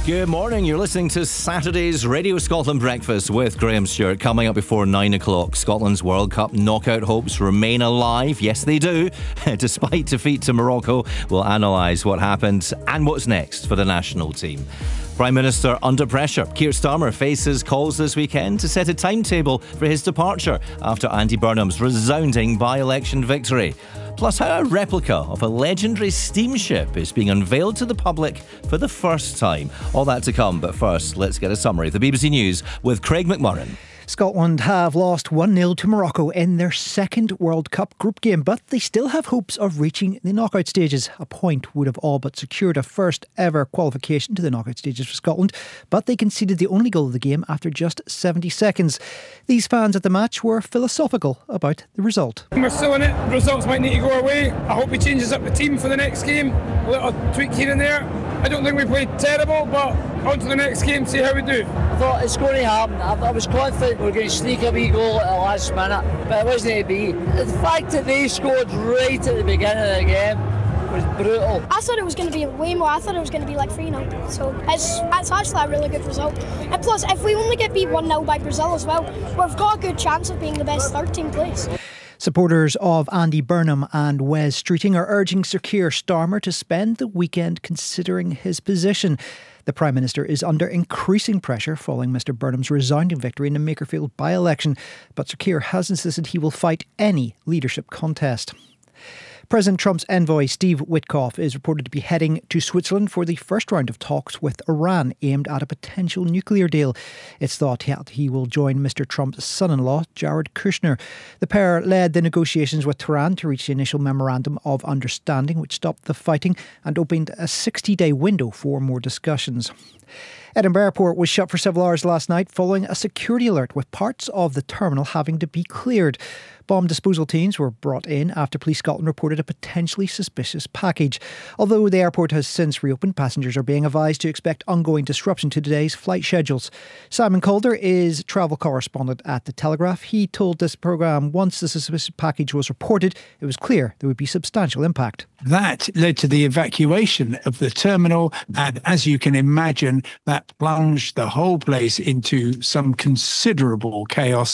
Good morning. You're listening to Saturday's Radio Scotland Breakfast with Graham Stewart. Coming up before 9 o'clock, Scotland's World Cup knockout hopes remain alive. Yes, they do. Despite defeat to Morocco, we'll analyse what happened and what's next for the national team. Prime Minister under pressure. Keir Starmer faces calls this weekend to set a timetable for his departure after Andy Burnham's resounding by-election victory. Plus, how a replica of a legendary steamship is being unveiled to the public for the first time. All that to come, but first, let's get a summary of the BBC News with Craig McMurran. Scotland have lost 1-0 to Morocco in their second World Cup group game, but they still have hopes of reaching the knockout stages. A point would have all but secured a first ever qualification to the knockout stages for Scotland, but they conceded the only goal of the game after just 70 seconds. These fans at the match were philosophical about the result. We're still in it. Results might need to go our way. I hope he changes up the team for the next game. A little tweak here and there. I don't think we played terrible, but on to the next game, see how we do. I thought it's going to happen. I was confident we were going to sneak a wee goal at the last minute, but it wasn't to be. The fact that they scored right at the beginning of the game was brutal. I thought it was going to be way more. I thought it was going to be like 3-0. So it's actually a really good result. And plus, if we only get beat 1-0 by Brazil as well, we've got a good chance of being the best third team place. Supporters of Andy Burnham and Wes Streeting are urging Sir Keir Starmer to spend the weekend considering his position. The Prime Minister is under increasing pressure following Mr Burnham's resounding victory in the Makerfield by-election, but Sir Keir has insisted he will fight any leadership contest. President Trump's envoy Steve Witkoff is reported to be heading to Switzerland for the first round of talks with Iran aimed at a potential nuclear deal. It's thought he will join Mr Trump's son-in-law, Jared Kushner. The pair led the negotiations with Tehran to reach the initial memorandum of understanding, which stopped the fighting and opened a 60-day window for more discussions. Edinburgh Airport was shut for several hours last night following a security alert with parts of the terminal having to be cleared. Bomb disposal teams were brought in after Police Scotland reported a potentially suspicious package. Although the airport has since reopened, passengers are being advised to expect ongoing disruption to today's flight schedules. Simon Calder is travel correspondent at The Telegraph. He told this programme once the suspicious package was reported, it was clear there would be substantial impact. That led to the evacuation of the terminal, and as you can imagine, that plunged the whole place into some considerable chaos.